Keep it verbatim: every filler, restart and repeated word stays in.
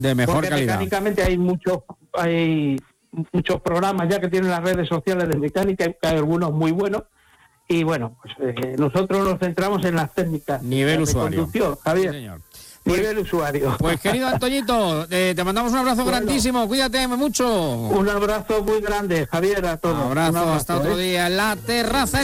de mejor porque calidad. Mecánicamente hay muchos hay muchos programas ya que tienen las redes sociales de mecánica, hay, hay algunos muy buenos. Y bueno, pues eh, nosotros nos centramos en las técnicas Nivel de usuario. conducción, Javier. Sí, señor. Nivel pues, usuario. Pues querido Antoñito, eh, te mandamos un abrazo bueno, grandísimo, cuídate mucho. Un abrazo muy grande, Javier, a todos. Un abrazo, un abrazo hasta otro ¿eh? día en la terraza.